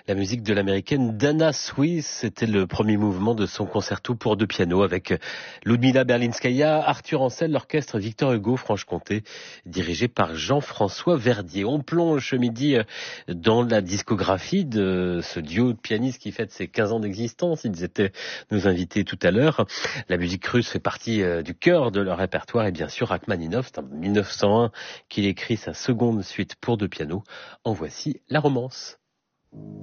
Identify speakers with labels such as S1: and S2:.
S1: La musique de l'américaine Dana Swiss, c'était le premier mouvement de son concerto pour deux pianos avec Ludmila Berlinskaya, Arthur Ancel, l'orchestre Victor Hugo Franche-Comté, dirigé par Jean-François Verdier. On plonge ce midi dans la discographie de ce duo de pianistes qui fête ses 15 ans d'existence. Ils étaient nos invités tout à l'heure. La musique russe fait partie du cœur de leur répertoire et bien sûr Rachmaninov, c'est en 1901 qu'il écrit sa seconde suite pour deux pianos. En voici la romance.